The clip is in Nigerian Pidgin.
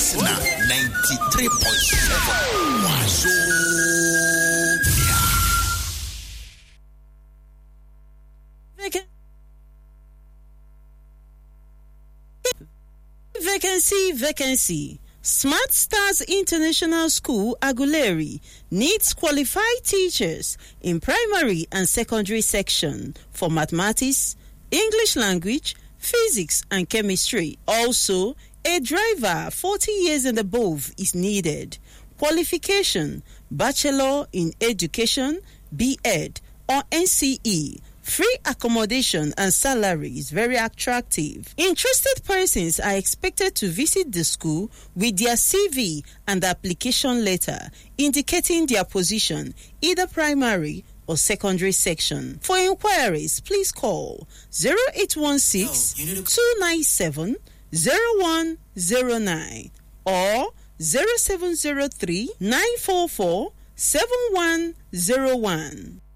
This is 93.7 Wazobia. Vacancy. Smart Stars International School, Aguleri, needs qualified teachers in primary and secondary section for mathematics, English language, physics, and chemistry. Also, a driver 40 years and above is needed. Qualification: Bachelor in Education, B.Ed, or NCE. Free accommodation and salary is very attractive. Interested persons are expected to visit the school with their CV and application letter indicating their position, either primary or secondary section. For inquiries, please call 0816-297-0109 or 0703-944-7101.